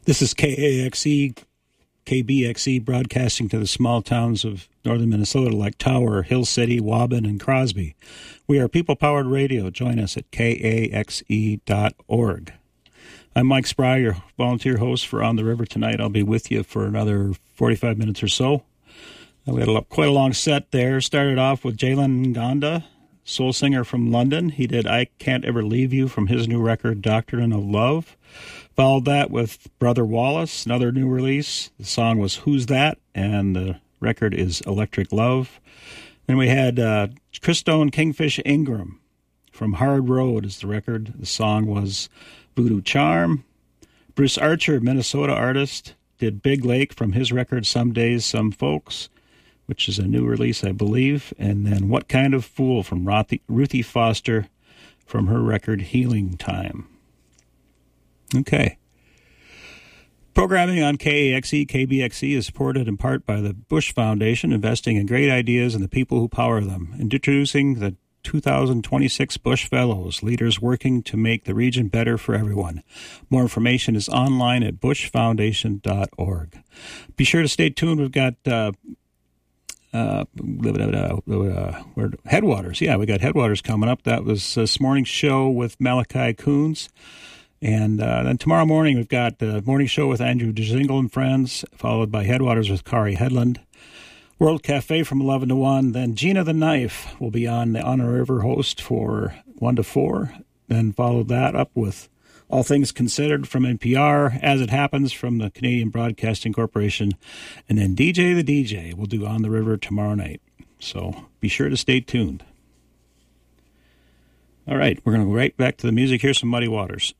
This is KAXE, KBXE, broadcasting to the small towns of northern Minnesota like Tower, Hill City, Waban, and Crosby. We are people-powered radio. Join us at kaxe.org. I'm Mike Spry, your volunteer host for On the River tonight. I'll be with you for another 45 minutes or so. We had quite a long set there. Started off with Jalen Ngonda, soul singer from London. He did I Can't Ever Leave You from his new record, Doctrine of Love. Followed that with Brother Wallace, another new release. The song was Who's That? And the record is Electric Love. Then we had Christone Kingfish Ingram from Hard Road is the record. The song was Voodoo Charm. Bruce Archer, Minnesota artist, did Big Lake from his record Some Days, Some Folks, which is a new release, I believe. And then What Kind of Fool from Ruthie Foster from her record Healing Time. Okay. Programming on KAXE, KBXE is supported in part by the Bush Foundation, investing in great ideas and the people who power them. Introducing the 2026 Bush Fellows, leaders working to make the region better for everyone. More information is online at bushfoundation.org. Be sure to stay tuned. We've got Headwaters. Yeah, we got Headwaters coming up. That was this morning's show with Malachi Coons. And then tomorrow morning, we've got the morning show with Andrew DeZingle and friends, followed by Headwaters with Kari Headland. World Cafe from 11 to 1. Then Gina the Knife will be on the On the River host for 1 to 4. Then follow that up with All Things Considered from NPR, As It Happens from the Canadian Broadcasting Corporation. And then DJ the DJ will do On the River tomorrow night. So be sure to stay tuned. All right, we're going to go right back to the music. Here's some Muddy Waters.